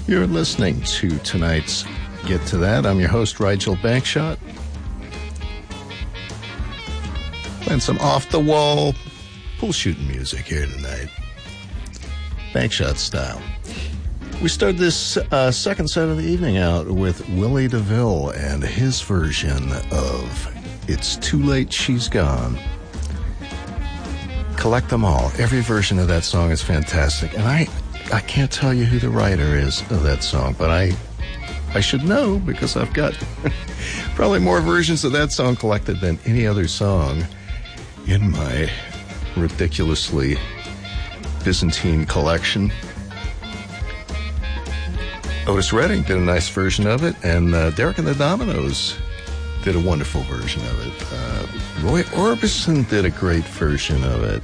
You're listening to tonight's Get to That. I'm your host, Rigel Bankshot. Playing some off-the-wall pool shooting music here tonight. Bankshot style. We started this second set of the evening out with Willie DeVille and his version of It's Too Late, She's Gone. Collect them all. Every version of that song is fantastic. And I can't tell you who the writer is of that song, but I should know because I've got probably more versions of that song collected than any other song in my ridiculously Byzantine collection. Otis Redding did a nice version of it, and Derek and the Dominoes did a wonderful version of it. Roy Orbison did a great version of it.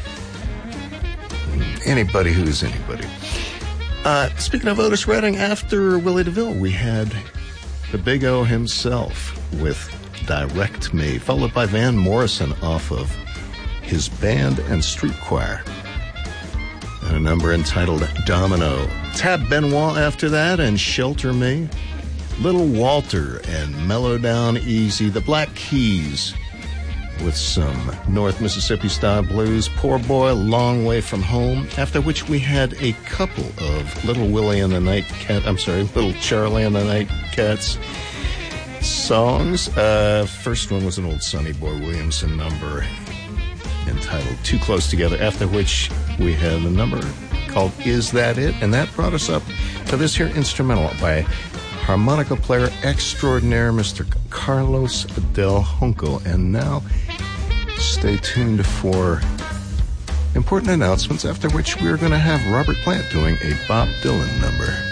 Anybody who's anybody. Speaking of Otis Redding, after Willie DeVille, we had the Big O himself with Direct Me, followed by Van Morrison off of his band and street choir, and a number entitled Domino. Tab Benoit after that, and Shelter Me. Little Walter and Mellow Down Easy. The Black Keys with some North Mississippi style blues. Poor Boy, Long Way From Home. After which we had a couple of Little Willie and the Little Charlie and the Nightcats songs. First one was an old Sonny Boy Williamson number entitled Too Close Together, after which we had a number called Is That It? And that brought us up to this here instrumental by harmonica player extraordinaire Mr. Carlos Del Junco. And now stay tuned for important announcements, after which we're going to have Robert Plant doing a Bob Dylan number.